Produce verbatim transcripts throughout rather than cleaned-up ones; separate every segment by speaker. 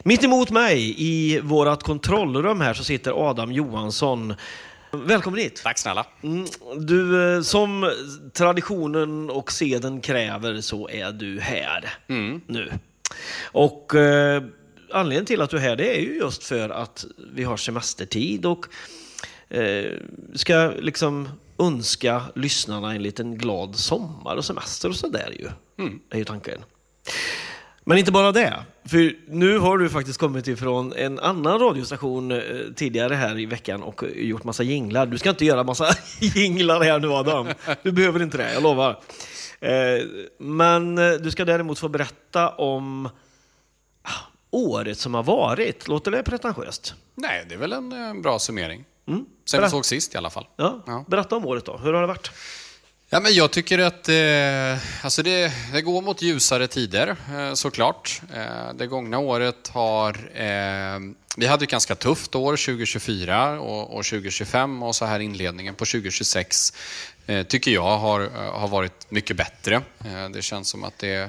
Speaker 1: Mitt emot mig i vårat kontrollrum här så sitter Adam Johansson. Välkommen hit.
Speaker 2: Tack snälla.
Speaker 1: Mm, du, som traditionen och seden kräver så är du här
Speaker 2: Mm.
Speaker 1: nu. Och eh, anledningen till att du är här, det är ju just för att vi har semestertid och eh, ska liksom önska lyssnarna en liten glad sommar och semester och så där ju.
Speaker 2: Mm.
Speaker 1: Är ju tanken. Men inte bara det, för nu har du faktiskt kommit ifrån en annan radiostation eh, tidigare här i veckan och gjort massa jinglar. Du ska inte göra massa jinglar här nu, Adam. Du behöver inte det, jag lovar. Eh, men eh, du ska däremot få berätta om ah, året som har varit. Låter det pretentiöst?
Speaker 2: Nej, det är väl en eh, bra summering.
Speaker 1: Mm.
Speaker 2: Sen vi
Speaker 1: Berätt-
Speaker 2: såg sist i alla fall.
Speaker 1: Ja.
Speaker 2: Ja.
Speaker 1: Berätta om året då. Hur har det varit?
Speaker 2: Ja, men jag tycker att eh, alltså det, det går mot ljusare tider, eh, såklart. Eh, det gångna året har... Eh, vi hade ett ganska tufft år, tjugo tjugofyra och, och tjugo tjugofem, och så här inledningen på tjugo tjugosex eh, tycker jag har, har varit mycket bättre. Eh, det känns som att det...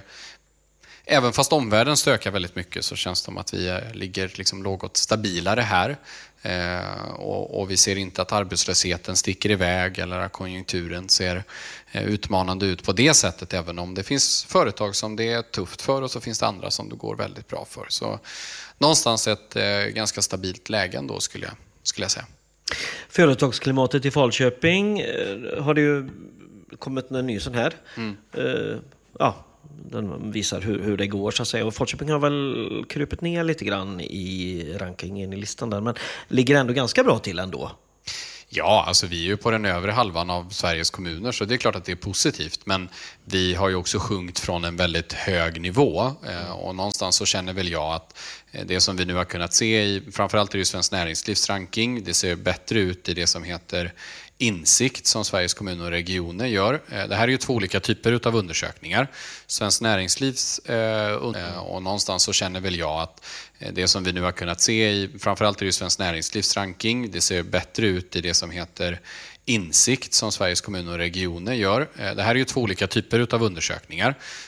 Speaker 2: Även fast omvärlden stökar väldigt mycket så känns det som att vi eh, ligger liksom något stabilare här. Eh, och, och vi ser inte att arbetslösheten sticker iväg eller att konjunkturen ser eh, utmanande ut på det sättet, även om det finns företag som det är tufft för och så finns det andra som det går väldigt bra för. Så någonstans ett eh, ganska stabilt läge ändå, skulle jag, skulle jag säga.
Speaker 1: Företagsklimatet i Falköping eh, har det ju kommit en ny sån här.
Speaker 2: Mm.
Speaker 1: Eh, ja, den visar hur, hur det går så att säga. Och Falköping har väl krupit ner lite grann i rankingen i listan där, men ligger ändå ganska bra till ändå.
Speaker 2: Ja, alltså vi är ju på den övre halvan av Sveriges kommuner, så det är klart att det är positivt. Men vi har ju också sjunkit från en väldigt hög nivå, eh, och någonstans så känner väl jag att eh, det som vi nu har kunnat se i, framförallt i det Svenskt Näringslivs ranking, det ser bättre ut i det som heter Insikt som Sveriges kommuner och regioner gör. Eh, det här är ju två olika typer av undersökningar. Svenskt Näringslivs eh, och någonstans så känner väl jag att det som vi nu har kunnat se i, framförallt i det Svenskt Näringslivs ranking, det ser bättre ut i det som heter Insikt som Sveriges kommuner och regioner gör. Det här är ju två olika typer av undersökningar.